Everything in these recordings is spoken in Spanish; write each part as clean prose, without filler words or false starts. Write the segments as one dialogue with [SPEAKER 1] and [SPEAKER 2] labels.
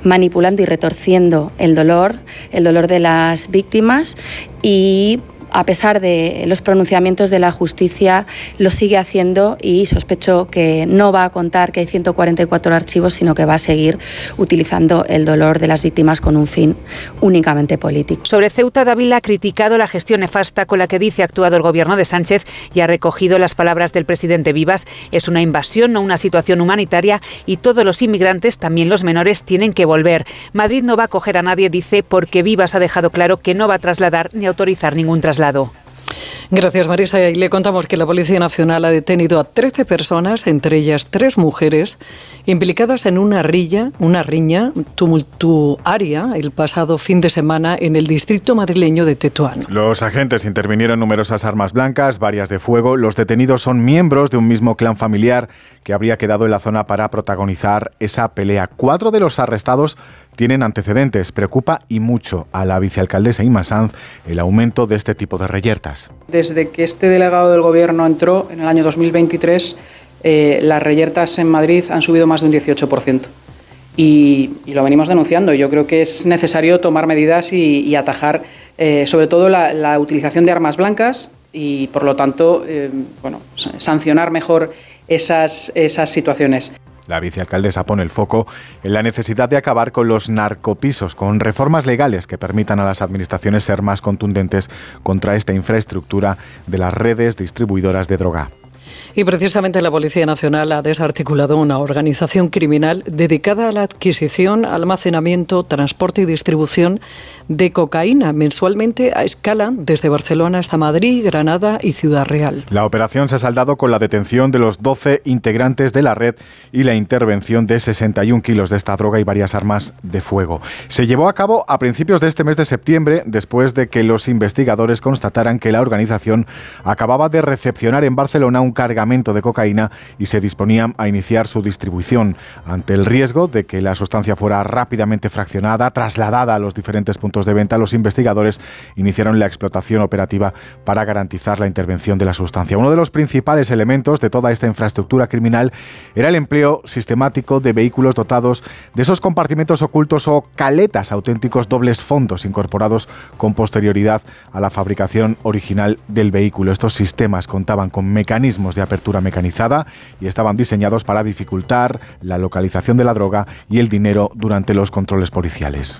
[SPEAKER 1] manipulando y retorciendo el dolor de las víctimas, y a pesar de los pronunciamientos de la justicia lo sigue haciendo, y sospecho que no va a contar que hay 144 archivos, sino que va a seguir utilizando el dolor de las víctimas con un fin únicamente político.
[SPEAKER 2] Sobre Ceuta, Dávila ha criticado la gestión nefasta con la que dice ha actuado el gobierno de Sánchez y ha recogido las palabras del presidente Vivas. Es una invasión, no una situación humanitaria, y todos los inmigrantes, también los menores, tienen que volver. Madrid no va a acoger a nadie, dice, porque Vivas ha dejado claro que no va a trasladar ni autorizar ningún traslado.
[SPEAKER 3] Gracias, Marisa. Y le contamos que la Policía Nacional ha detenido a 13 personas, entre ellas 3 mujeres, implicadas en una riña tumultuaria el pasado fin de semana en el distrito madrileño de Tetuán.
[SPEAKER 4] Los agentes intervinieron numerosas armas blancas, varias de fuego. Los detenidos son miembros de un mismo clan familiar que habría quedado en la zona para protagonizar esa pelea. 4 de los arrestados tienen antecedentes. Preocupa y mucho a la vicealcaldesa Inma Sanz el aumento de este tipo de reyertas.
[SPEAKER 5] Desde que este delegado del Gobierno entró en el año 2023, las reyertas en Madrid han subido más de un 18%. Y lo venimos denunciando. Yo creo que es necesario tomar medidas y atajar sobre todo la utilización de armas blancas y, por lo tanto, sancionar mejor esas situaciones.
[SPEAKER 4] La vicealcaldesa pone el foco en la necesidad de acabar con los narcopisos, con reformas legales que permitan a las administraciones ser más contundentes contra esta infraestructura de las redes distribuidoras de droga.
[SPEAKER 3] Y precisamente la Policía Nacional ha desarticulado una organización criminal dedicada a la adquisición, almacenamiento, transporte y distribución de cocaína mensualmente a escala desde Barcelona hasta Madrid, Granada y Ciudad Real.
[SPEAKER 4] La operación se ha saldado con la detención de los 12 integrantes de la red y la intervención de 61 kilos de esta droga y varias armas de fuego. Se llevó a cabo a principios de este mes de septiembre, después de que los investigadores constataran que la organización acababa de recepcionar en Barcelona un cargamento de cocaína y se disponían a iniciar su distribución. Ante el riesgo de que la sustancia fuera rápidamente fraccionada, trasladada a los diferentes puntos de venta, los investigadores iniciaron la explotación operativa para garantizar la intervención de la sustancia. Uno de los principales elementos de toda esta infraestructura criminal era el empleo sistemático de vehículos dotados de esos compartimentos ocultos o caletas, auténticos dobles fondos incorporados con posterioridad a la fabricación original del vehículo. Estos sistemas contaban con mecanismos de apertura mecanizada y estaban diseñados para dificultar la localización de la droga y el dinero durante los controles policiales.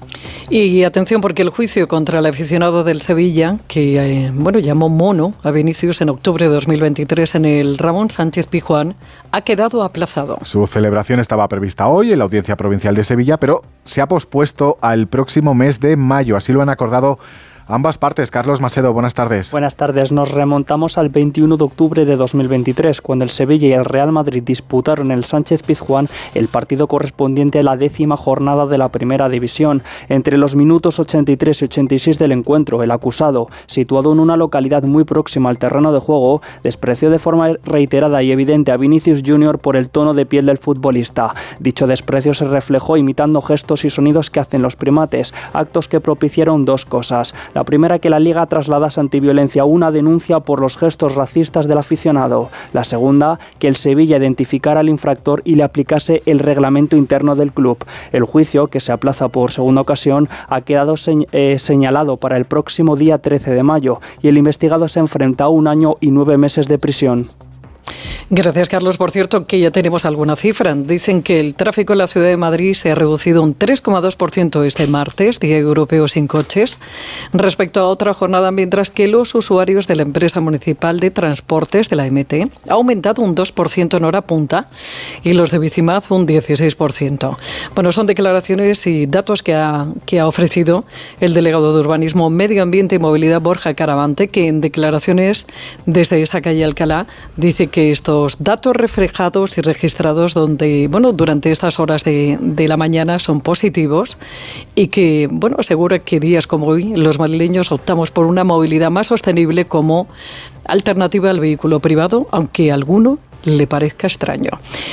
[SPEAKER 3] Y atención, porque el juicio contra el aficionado del Sevilla, que llamó mono a Vinicius en octubre de 2023 en el Ramón Sánchez Pizjuán, ha quedado aplazado.
[SPEAKER 4] Su celebración estaba prevista hoy en la Audiencia Provincial de Sevilla, pero se ha pospuesto al próximo mes de mayo. Así lo han acordado ambas partes. Carlos Macedo, buenas tardes.
[SPEAKER 6] Buenas tardes. Nos remontamos al 21 de octubre de 2023, cuando el Sevilla y el Real Madrid disputaron el Sánchez Pizjuán el partido correspondiente a la 10ª jornada de la Primera División. Entre los minutos 83 y 86 del encuentro, el acusado, situado en una localidad muy próxima al terreno de juego, despreció de forma reiterada y evidente a Vinicius Jr. por el tono de piel del futbolista. Dicho desprecio se reflejó imitando gestos y sonidos que hacen los primates, actos que propiciaron dos cosas. La primera, que la Liga trasladase ante Violencia una denuncia por los gestos racistas del aficionado. La segunda, que el Sevilla identificara al infractor y le aplicase el reglamento interno del club. El juicio, que se aplaza por segunda ocasión, ha quedado señalado para el próximo día 13 de mayo y el investigado se enfrenta a 1 año y 9 meses de prisión.
[SPEAKER 3] Gracias, Carlos. Por cierto, que ya tenemos alguna cifra. Dicen que el tráfico en la ciudad de Madrid se ha reducido un 3,2% este martes, Día Europeo sin Coches, respecto a otra jornada, mientras que los usuarios de la empresa municipal de transportes, de la MT, ha aumentado un 2% en hora punta y los de Bicimad un 16%. Bueno, son declaraciones y datos que ha ofrecido el delegado de Urbanismo, Medio Ambiente y Movilidad, Borja Caravante, que en declaraciones desde esa calle Alcalá dice que estos datos reflejados y registrados durante estas horas de la mañana son positivos y que, asegura que días como hoy los madrileños optamos por una movilidad más sostenible como alternativa al vehículo privado, aunque a alguno le parezca extraño.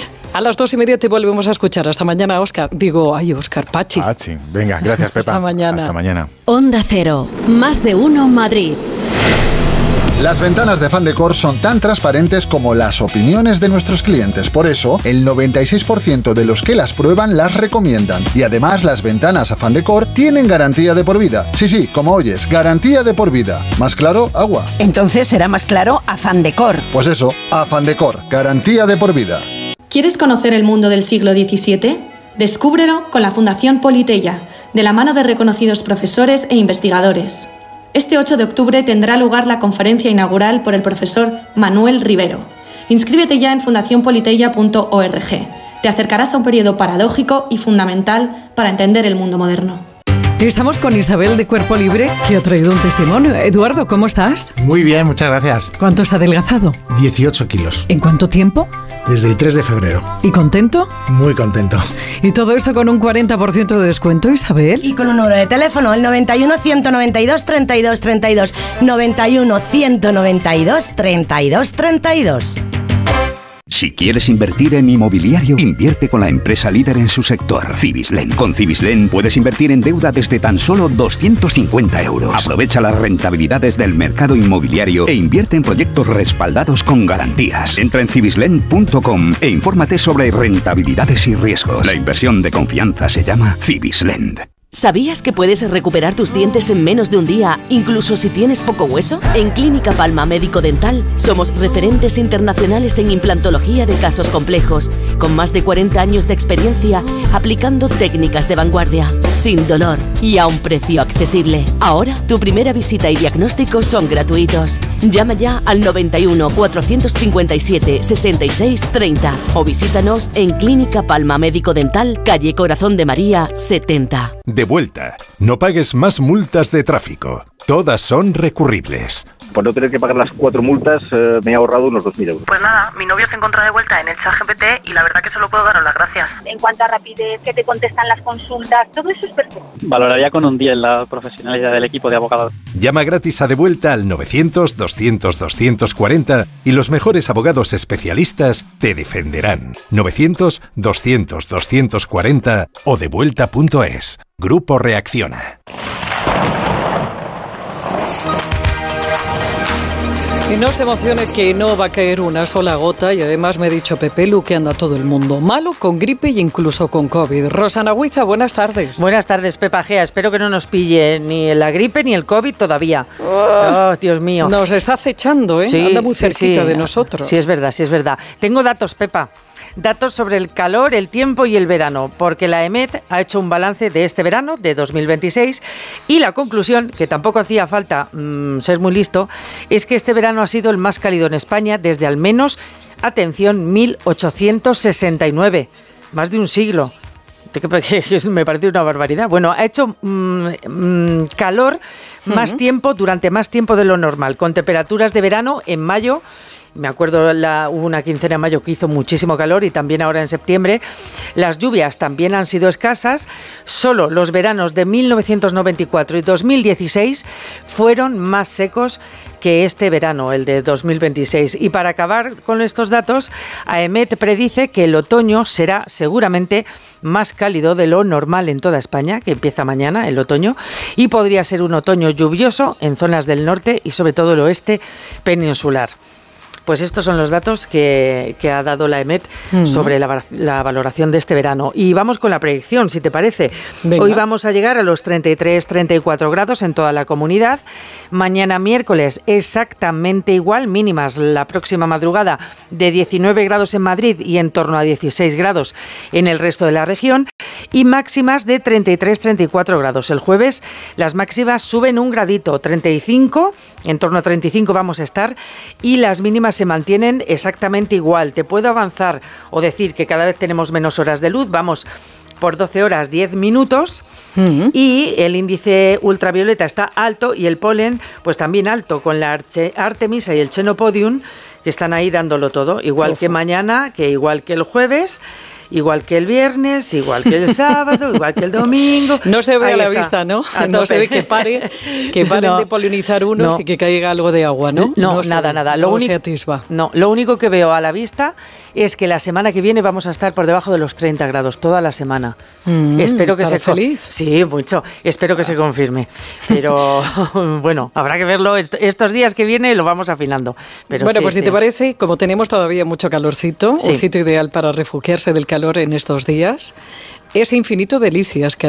[SPEAKER 3] A las 2:30 te volvemos a escuchar. Hasta mañana, Óscar. Óscar Pachi.
[SPEAKER 4] Venga, gracias, Pepa.
[SPEAKER 3] Hasta mañana.
[SPEAKER 4] Hasta mañana.
[SPEAKER 7] Onda Cero, más de uno Madrid. Las ventanas de Afán Decor son tan transparentes como las opiniones de nuestros clientes. Por eso, el 96% de los que las prueban las recomiendan. Y además, las ventanas Afán Decor tienen garantía de por vida. Sí, como oyes, garantía de por vida. ¿Más claro? Agua.
[SPEAKER 8] Entonces será más claro Afán Decor.
[SPEAKER 7] Pues eso, Afán Decor, garantía de por vida.
[SPEAKER 9] ¿Quieres conocer el mundo del siglo XVII? Descúbrelo con la Fundación Politeia, de la mano de reconocidos profesores e investigadores. Este 8 de octubre tendrá lugar la conferencia inaugural por el profesor Manuel Rivero. Inscríbete ya en fundacionpoliteia.org. Te acercarás a un periodo paradójico y fundamental para entender el mundo moderno.
[SPEAKER 3] Estamos con Isabel de Cuerpo Libre, que ha traído un testimonio. Eduardo, ¿cómo estás?
[SPEAKER 10] Muy bien, muchas gracias.
[SPEAKER 3] ¿Cuánto has adelgazado?
[SPEAKER 10] 18 kilos.
[SPEAKER 3] ¿En cuánto tiempo?
[SPEAKER 10] Desde el 3 de febrero.
[SPEAKER 3] ¿Y contento?
[SPEAKER 10] Muy contento.
[SPEAKER 3] Y todo esto con un 40% de descuento, Isabel.
[SPEAKER 8] Y con un número de teléfono, el 91 192 32 32. 91 192 32 32.
[SPEAKER 11] Si quieres invertir en inmobiliario, invierte con la empresa líder en su sector, Cibislen. Con Cibislen puedes invertir en deuda desde tan solo 250 euros. Aprovecha las rentabilidades del mercado inmobiliario e invierte en proyectos respaldados con garantías. Entra en cibislen.com e infórmate sobre rentabilidades y riesgos. La inversión de confianza se llama Cibislen.
[SPEAKER 12] ¿Sabías que puedes recuperar tus dientes en menos de un día, incluso si tienes poco hueso? En Clínica Palma Médico Dental somos referentes internacionales en implantología de casos complejos, con más de 40 años de experiencia aplicando técnicas de vanguardia, sin dolor y a un precio accesible. Ahora, tu primera visita y diagnóstico son gratuitos. Llama ya al 91 457 66 30 o visítanos en Clínica Palma Médico Dental, calle Corazón de María 70.
[SPEAKER 13] De vuelta. No pagues más multas de tráfico. Todas son recurribles.
[SPEAKER 14] Por no tener que pagar las 4 multas, me he ahorrado unos 2.000 euros.
[SPEAKER 15] Pues nada, mi novio se encuentra de vuelta en el ChatGPT y la verdad que solo puedo daros las gracias.
[SPEAKER 16] En cuanto a rapidez, que te contestan las consultas, todo eso es perfecto.
[SPEAKER 6] Valoraría con un 10 la profesionalidad del equipo de abogados.
[SPEAKER 13] Llama gratis a De Vuelta al 900-200-240 y los mejores abogados especialistas te defenderán. 900-200-240 o devuelta.es. Grupo Reacciona.
[SPEAKER 3] Y no se emocione que no va a caer una sola gota y además me ha dicho Pepe Lu que anda todo el mundo malo, con gripe e incluso con COVID. Rosana Huiza, buenas tardes.
[SPEAKER 17] Buenas tardes, Pepa Gea. Espero que no nos pille ni la gripe ni el COVID todavía. Oh, Dios mío.
[SPEAKER 3] Nos está acechando, ¿eh?
[SPEAKER 17] Sí,
[SPEAKER 3] anda muy cerquita de nosotros.
[SPEAKER 17] Sí, es verdad, sí es verdad. Tengo datos, Pepa. Datos sobre el calor, el tiempo y el verano, porque la EMET ha hecho un balance de este verano, de 2026, y la conclusión, que tampoco hacía falta ser muy listo, es que este verano ha sido el más cálido en España desde al menos, atención, 1869, más de un siglo. Me parece una barbaridad. Bueno, ha hecho calor durante más tiempo de lo normal, con temperaturas de verano en mayo. Me acuerdo, hubo una quincena de mayo que hizo muchísimo calor y también ahora en septiembre. Las lluvias también han sido escasas. Solo los veranos de 1994 y 2016 fueron más secos que este verano, el de 2026. Y para acabar con estos datos, AEMET predice que el otoño será seguramente más cálido de lo normal en toda España, que empieza mañana el otoño, y podría ser un otoño lluvioso en zonas del norte y sobre todo el oeste peninsular. Pues estos son los datos que ha dado la EMET sobre la valoración de este verano. Y vamos con la predicción, si te parece. Venga. Hoy vamos a llegar a los 33-34 grados en toda la comunidad. Mañana miércoles exactamente igual, mínimas la próxima madrugada de 19 grados en Madrid y en torno a 16 grados en el resto de la región. Y máximas de 33-34 grados. El jueves las máximas suben un gradito, 35, en torno a 35 vamos a estar, y las mínimas se mantienen exactamente igual. Te puedo avanzar o decir que cada vez tenemos menos horas de luz, vamos por 12 horas 10 minutos, y el índice ultravioleta está alto y el polen pues también alto, con la Artemisa y el Chenopodium que están ahí dándolo todo, igual que mañana, que igual que el jueves, igual que el viernes, igual que el sábado, igual que el domingo.
[SPEAKER 3] No se ve
[SPEAKER 17] Ahí
[SPEAKER 3] a la
[SPEAKER 17] está,
[SPEAKER 3] vista, ¿no?
[SPEAKER 17] a
[SPEAKER 3] No
[SPEAKER 17] tope.
[SPEAKER 3] se ve que paren
[SPEAKER 17] No,
[SPEAKER 3] de polinizar unos
[SPEAKER 17] no.
[SPEAKER 3] y que caiga algo de agua, ¿no?
[SPEAKER 17] No,
[SPEAKER 3] se
[SPEAKER 17] nada,
[SPEAKER 3] ve,
[SPEAKER 17] nada.
[SPEAKER 3] no se atisba.
[SPEAKER 17] No, lo único que veo a la vista es que la semana que viene vamos a estar por debajo de los 30 grados toda la semana. Espero que
[SPEAKER 3] ¿estará feliz?
[SPEAKER 17] Sí, mucho. Espero que se confirme. Pero bueno, habrá que verlo estos días que viene, lo vamos afinando. Pero
[SPEAKER 3] bueno,
[SPEAKER 17] sí,
[SPEAKER 3] pues si te parece, como tenemos todavía mucho calorcito,
[SPEAKER 17] Sí.
[SPEAKER 3] un sitio ideal para refugiarse del calor en estos días, es Infinito Delicias, que